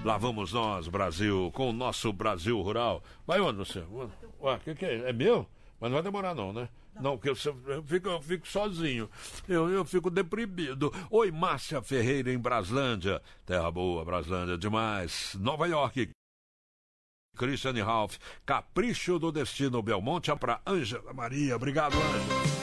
Lá vamos nós, Brasil, com o nosso Brasil Rural. Vai onde você? Ué, o que é? É meu? Mas não vai demorar não, né? Não, porque eu fico sozinho. Eu fico deprimido. Oi, Márcia Ferreira em Braslândia. Terra boa, Braslândia, demais. Nova York. Christiane Ralph. Capricho do Destino Belmonte. Para Ângela Maria. Obrigado, Ângela.